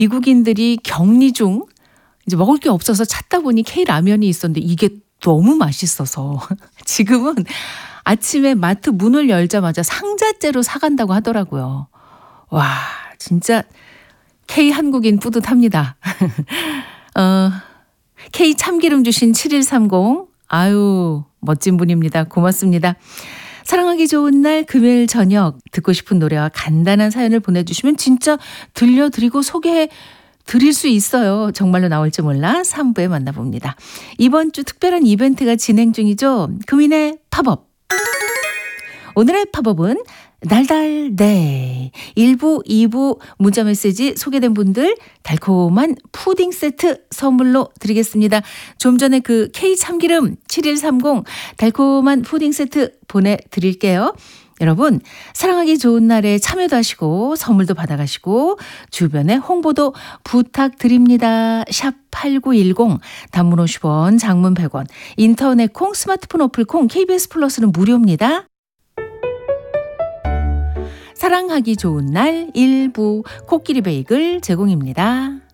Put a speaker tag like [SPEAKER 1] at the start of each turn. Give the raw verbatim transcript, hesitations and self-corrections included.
[SPEAKER 1] 미국인들이 격리 중 이제 먹을 게 없어서 찾다 보니 K라면이 있었는데 이게 너무 맛있어서 지금은 아침에 마트 문을 열자마자 상자째로 사간다고 하더라고요. 와, 진짜 K 한국인 뿌듯합니다. 어, K 참기름 주신 칠일삼공, 아유 멋진 분입니다. 고맙습니다. 사랑하기 좋은 날 금요일 저녁 듣고 싶은 노래와 간단한 사연을 보내주시면 진짜 들려드리고 소개해 드릴 수 있어요. 정말로 나올지 몰라 삼 부에 만나봅니다. 이번 주 특별한 이벤트가 진행 중이죠. 금인의 팝업. 오늘의 팝업은 날달네. 일 부, 이 부 문자메시지 소개된 분들 달콤한 푸딩 세트 선물로 드리겠습니다. 좀 전에 그 K 참기름 칠일삼공 달콤한 푸딩 세트 보내드릴게요. 여러분 사랑하기 좋은 날에 참여도 하시고 선물도 받아가시고 주변에 홍보도 부탁드립니다. 샵 팔구일공 단문 오십 원 장문 백 원 인터넷 콩 스마트폰 어플 콩 케이비에스 플러스는 무료입니다. 사랑하기 좋은 날 일부 코끼리 베이글 제공입니다.